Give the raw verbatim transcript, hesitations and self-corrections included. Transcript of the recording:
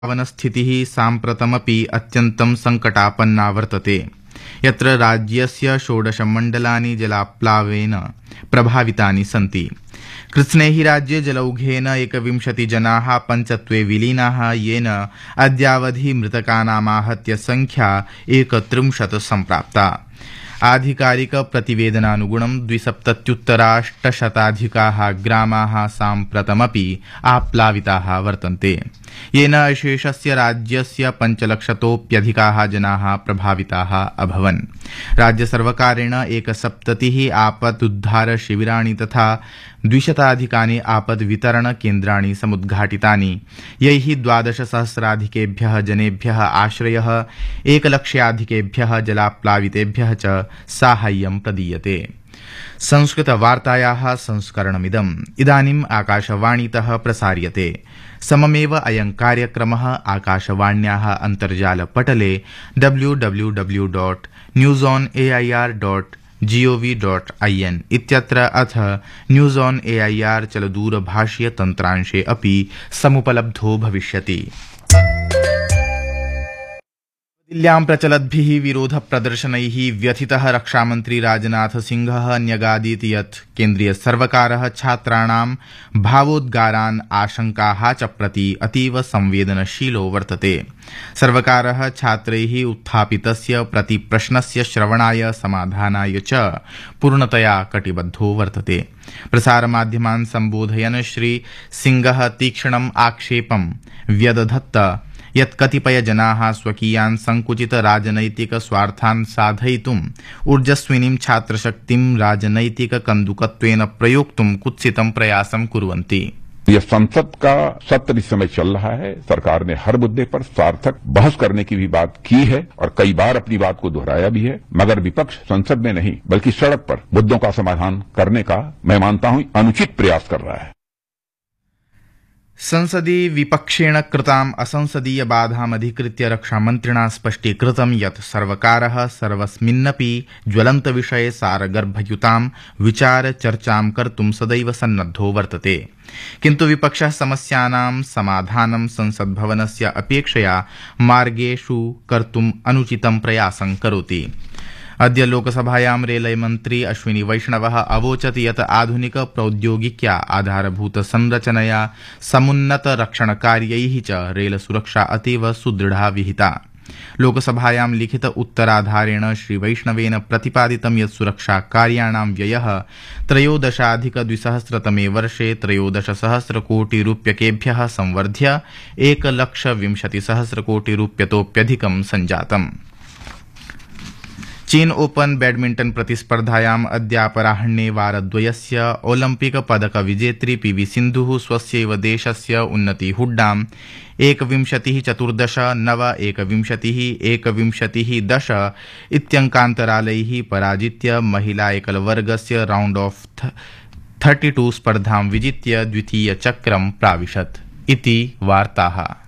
वनस्थितिः साम्प्रतमपि अत्यन्तं सङ्कटापन्ना वर्तते, यत्र राज्यस्य षोडश मण्डलानि जलाप्लावेन प्रभावितानि सन्ति। कृत्स्नेहि राज्ये जलौघेन एकविंशति जनाः पञ्चत्वे विलीनाः, येन अद्यावधि मृतकानामाहत्य संख्या एकत्रिंशत् सम्प्राप्ता। आधिकारिक प्रतिवेदनानुगुणं द्विसप्तत्युत्तराष्टशताधिकाः ग्रामाः साम्प्रतमपि आप्लाविताः वर्तन्ते, येन शेषस्य राज्यस्य पञ्चलक्षतोऽप्यधिकाः जनाः प्रभाविताः अभवन्। राज्यसर्वकारेण एकसप्ततिः आपदुद्धार शिबिराणि तथा द्विशताधिकानि आपद्वितरणकेन्द्राणि समुद्घाटितानि, यैः द्वादशसहस्राधिकेभ्यः जनेभ्यः आश्रयः, एकलक्ष्याधिकेभ्यः जलाप्लावितेभ्यः च साहाय्यं प्रदीयते। संस्कृतवार्तायाः संस्करणमिदम् इदानीम् आकाशवाणीतः प्रसार्यते। सममेव अयं कार्यक्रमः आकाशवाण्याः अन्तर्जालपटले W W W dot news on A I R dot G O V dot I N इत्यत्र अथ news on A I R चलदूरभाषीयतन्त्रांशे अपि समुपलब्धो भविष्यति। दिल्ल्यां प्रचलद्भिः विरोधप्रदर्शनैः व्यथितः रक्षामन्त्री राजनाथ सिंहः न्यगादीत् यत् केन्द्रीयसर्वकारः छात्राणां भावोद्गारान् आशंकाः च प्रति अतीव संवेदनशीलो वर्तते। सर्वकारः छात्रैः उत्थापितस्य प्रतिप्रश्नस्य श्रवणाय समाधानाय च पूर्णतया कटिबद्धो वर्तते। प्रसारमाध्यमान् सम्बोधयन् श्री सिंहः तीक्ष्णम् आक्षेपं व्यदधत् यत् कतिपयजनाः स्वकीयान् संकुचित राजनैतिक स्वार्थान् साधयितुम् ऊर्जस्विनीं छात्रशक्तिं राजनैतिक कन्दुकत्वेन प्रयोक्तुं कुत्सितं प्रयासं कुर्वन्ति। यह संसद का सत्र इस समय चल रहा है। सरकार ने हर मुद्दे पर सार्थक बहस करने की भी बात की है और कई बार अपनी बात को दोहराया भी है, मगर विपक्ष संसद में नहीं बल्कि सड़क पर मुद्दों का समाधान करने का मैं मानता हूं अनुचित प्रयास कर रहा है। संसदि विपक्षेण कृताम् असंसदीय बाधामधिकृत्य रक्षामन्त्रिणा स्पष्टीकृतं यत् सर्वकारः सर्वस्मिन्नपि ज्वलन्तविषये सारगर्भयुतां विचारचर्चां कर्तुं सदैव सन्नद्धो वर्तते, किन्तु विपक्षः समस्यानां समाधानं संसद्भवनस्य अपेक्षया मार्गेषु कर्तुम् अनुचितं प्रयासं करोति। अद्य लोकसभायां रेलमन्त्री अश्विनी वैष्णवः अवोचत् यत् आधुनिक प्रौद्योगिक्या आधारभूतसंरचनया समुन्नत रक्षणकार्यैः च रेलसुरक्षा अतीव सुदृढा विहिता। लोकसभायां लिखित उत्तराधारेण श्री वैष्णवेन प्रतिपादितं यत् सुरक्षाकार्याणां व्ययः त्रयोदशाधिकद्विसहस्रतमे वर्षे त्रयोदशसहस्रकोटिरूप्यकेभ्यः संवर्ध्य एकलक्षविंशतिसहस्रकोटिरूप्यतोप्यधिकं सञ्जातम्। चीन ओपन बैडमिंटन प्रतिस्पर्धायाम् अद्यापराह्णे वारद्वयस्य ओलम्पिक पदक विजेत्री पी वी सिन्धुः स्वस्यैव देशस्य उन्नति हुड्डाम् एकविंशतिः चतुर्दश नव एकविंशतिः एकविंशतिः दश इत्यङ्कान्तरालैः पराजित्य महिला एकलवर्गस्य राउण्ड ऑफ थर्टी टू स्पर्धां विजित्य द्वितीयचक्रं प्राविशत् इति वार्ताः।